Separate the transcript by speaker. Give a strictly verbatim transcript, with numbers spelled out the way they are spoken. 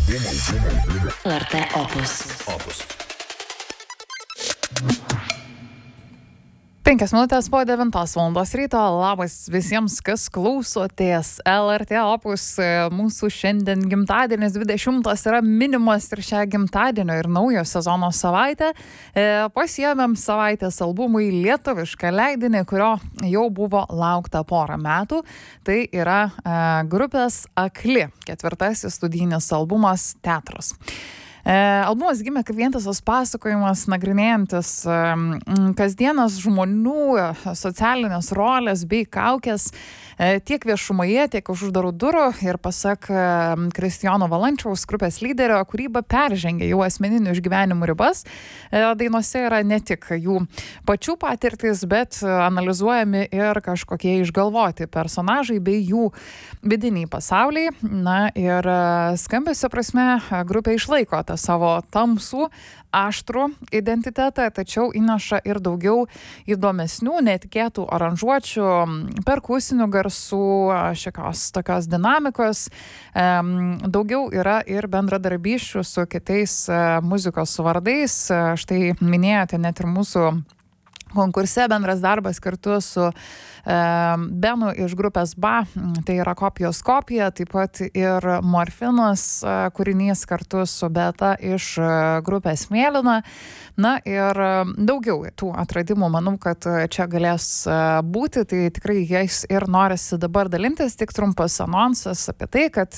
Speaker 1: L R T Opus. Opus.
Speaker 2: Penkias minutės po devintos valandos ryto. Labas visiems, kas klausotės L R T Opus. Mūsų šiandien gimtadienis dvidešimtas yra minimas ir šią gimtadienio ir naujo sezono savaitę. Pasiėmėm savaitės albumui lietuvišką leidinį, kurio jau buvo laukta porą metų. Tai yra grupės Akli, ketvirtasis studijinis albumas Teatras. Albumas gimė kaip vientisas pasakojimas, nagrinėjantis kasdienos žmonių socialinės rolės bei kaukės tiek viešumoje, tiek už uždarų durų. Ir pasak Kristijono Valančiaus, grupės lyderio, kūryba peržengia jų asmeninių išgyvenimų ribas. Dainose yra ne tik jų pačių patirtis, bet analizuojami ir kažkokie išgalvoti personažai bei jų vidiniai pasauliai. Na ir skambesio prasme grupė išlaiko tą savo tamsų, aštrų identitetą, tačiau įneša ir daugiau įdomesnių, netikėtų aranžuočių, perkusinių garsų, šiokios tokios dinamikos. Daugiau yra ir bendradarbysčių su kitais muzikos vardais. Štai minėjote net ir mūsų konkurse bendras darbas kartu su Benu iš grupės Ba, tai yra Kopijos kopija, taip pat ir Morfinas kūrinys kartu su Beta iš grupės Mėlyna. Na ir daugiau tų atradimų, manau, kad čia galės būti, tai tikrai jais ir norisi dabar dalintis. Tik trumpas anonsas apie tai, kad